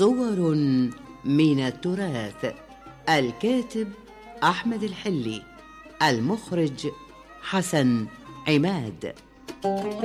صور من التراث. الكاتب أحمد الحلي، المخرج حسن عماد.